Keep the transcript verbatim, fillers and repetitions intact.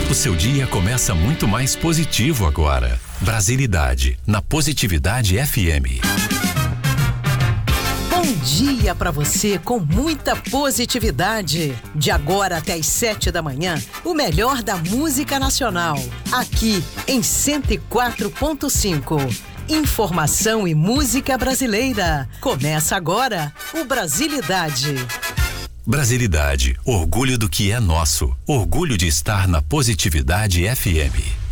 O seu dia começa muito mais positivo agora. Brasilidade, na Positividade F M. Bom dia para você com muita positividade. De agora até às sete da manhã, o melhor da música nacional. Aqui em cento e quatro ponto cinco. Informação e música brasileira. Começa agora o Brasilidade. Brasilidade, orgulho do que é nosso. Orgulho de estar na Positividade F M.